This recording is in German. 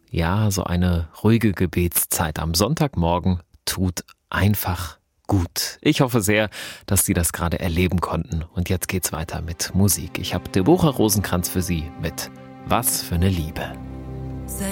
Ja, so eine ruhige Gebetszeit am Sonntagmorgen tut einfach gut. Ich hoffe sehr, dass Sie das gerade erleben konnten. Und jetzt geht's weiter mit Musik. Ich habe Deborah Rosenkranz für Sie mit Was für eine Liebe.